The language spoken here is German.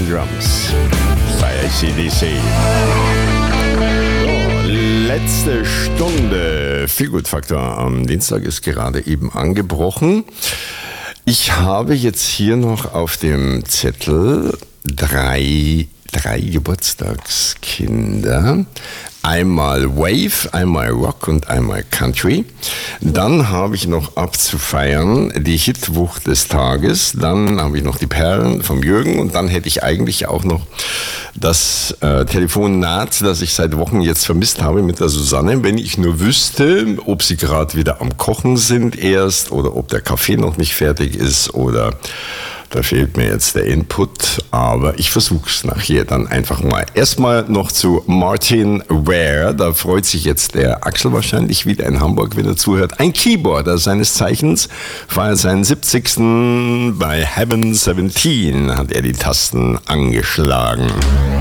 Drums bei AC/DC. Letzte Stunde Feelgood-Faktor am Dienstag ist gerade eben angebrochen. Ich habe jetzt hier noch auf dem Zettel drei Geburtstagskinder. Einmal Wave, einmal Rock und einmal Country. Dann habe ich noch abzufeiern die Hitwucht des Tages. Dann habe ich noch die Perlen vom Jürgen. Und dann hätte ich eigentlich auch noch das Telefonat, das ich seit Wochen jetzt vermisst habe mit der Susanne. Wenn ich nur wüsste, ob sie gerade wieder am Kochen sind erst oder ob der Kaffee noch nicht fertig ist oder... Da fehlt mir jetzt der Input, aber ich versuche es nachher dann einfach mal. Erstmal noch zu Martin Ware. Da freut sich jetzt der Axel wahrscheinlich wieder in Hamburg, wenn er zuhört. Ein Keyboarder seines Zeichens feiert seinen 70. bei Heaven 17 hat er die Tasten angeschlagen.